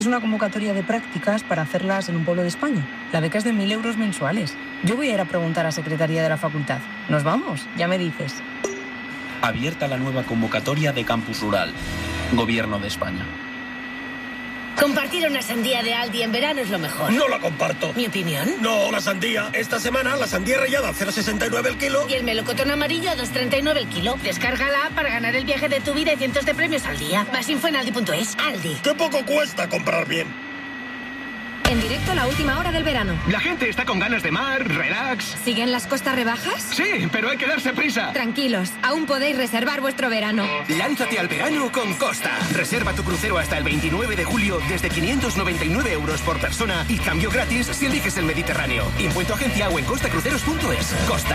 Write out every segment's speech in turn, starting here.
Es una convocatoria de prácticas para hacerlas en un pueblo de España. La beca es de 1.000 euros mensuales. Yo voy a ir a preguntar a Secretaría de la Facultad. ¿Nos vamos? Ya me dices. Abierta la nueva convocatoria de Campus Rural. Gobierno de España. Compartir una sandía de Aldi en verano es lo mejor. No la comparto. ¿Mi opinión? No, la sandía. Esta semana la sandía rallada a 0,69 el kilo. Y el melocotón amarillo a 2,39 el kilo. Descárgala para ganar el viaje de tu vida y cientos de premios al día. Más info en aldi.es. Aldi. ¡Qué poco cuesta comprar bien! En directo la última hora del verano. La gente está con ganas de mar, relax. ¿Siguen las costas rebajas? Sí, pero hay que darse prisa. Tranquilos, aún podéis reservar vuestro verano. Lánzate al verano con Costa. Reserva tu crucero hasta el 29 de julio desde 599 euros por persona y cambio gratis si eliges el Mediterráneo. Impuesto agencia o en costacruceros.es. Costa.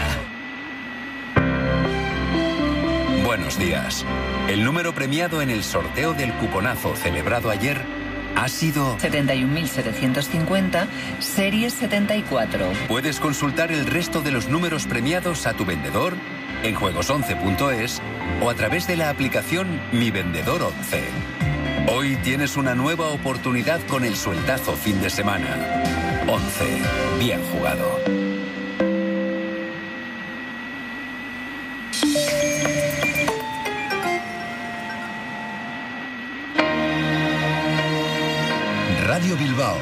Buenos días. El número premiado en el sorteo del cuponazo celebrado ayer ha sido 71.750, serie 74. Puedes consultar el resto de los números premiados a tu vendedor en juegos11.es o a través de la aplicación Mi Vendedor 11. Hoy tienes una nueva oportunidad con el sueldazo fin de semana. 11. Bien jugado. Radio Bilbao.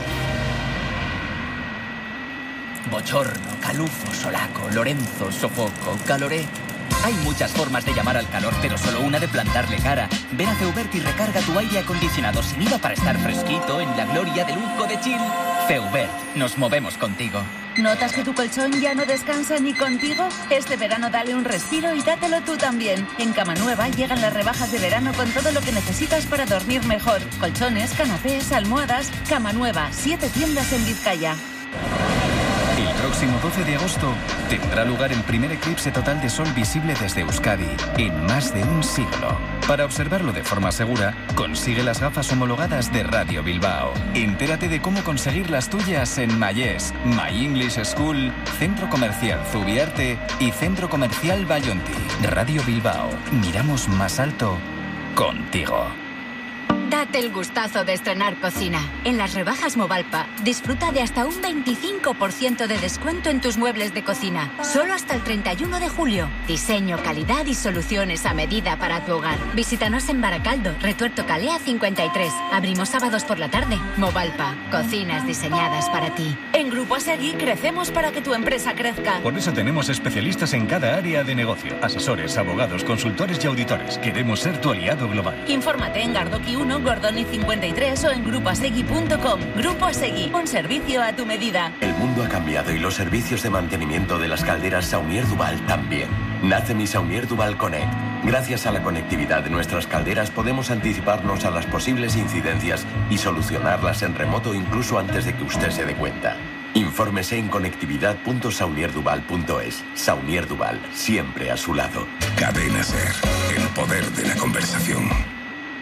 Bochorno, calufo, solaco, Lorenzo, sofoco, caloré. Hay muchas formas de llamar al calor, pero solo una de plantarle cara. Ven a Feubert y recarga tu aire acondicionado sin IVA para estar fresquito en la gloria de lujo de chill. Feubert, nos movemos contigo. ¿Notas que tu colchón ya no descansa ni contigo? Este verano dale un respiro y dátelo tú también. En Cama Nueva llegan las rebajas de verano con todo lo que necesitas para dormir mejor. Colchones, canapés, almohadas. Cama Nueva, 7 tiendas en Vizcaya. El próximo 12 de agosto tendrá lugar el primer eclipse total de sol visible desde Euskadi en más de un siglo. Para observarlo de forma segura, consigue las gafas homologadas de Radio Bilbao. Entérate de cómo conseguir las tuyas en Mayés, My English School, Centro Comercial Zubiarte y Centro Comercial Bayonti. Radio Bilbao, miramos más alto contigo. Date el gustazo de estrenar cocina. En las rebajas Movalpa, disfruta de hasta un 25% de descuento en tus muebles de cocina. Solo hasta el 31 de julio. Diseño, calidad y soluciones a medida para tu hogar. Visítanos en Baracaldo, Retuerto Calea 53. Abrimos sábados por la tarde. Movalpa, cocinas diseñadas para ti. En Grupo Asegui crecemos para que tu empresa crezca. Por eso tenemos especialistas en cada área de negocio. Asesores, abogados, consultores y auditores. Queremos ser tu aliado global. Infórmate en Gardoki 1, Gordoni 53 o en grupoasegui.com. Grupo Asegui, un servicio a tu medida. El mundo ha cambiado y los servicios de mantenimiento de las calderas Saunier Duval también. Nace mi Saunier Duval Connect. Gracias a la conectividad de nuestras calderas podemos anticiparnos a las posibles incidencias y solucionarlas en remoto incluso antes de que usted se dé cuenta. Infórmese en conectividad.saunierduval.es. Saunier Duval, siempre a su lado. Cadena Ser, el poder de la conversación.